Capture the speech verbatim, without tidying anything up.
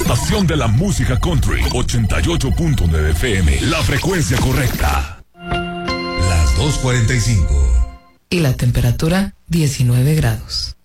estación de la música country, ochenta y ocho punto nueve F M, la frecuencia correcta. Las dos cuarenta y cinco. Y la temperatura, diecinueve grados.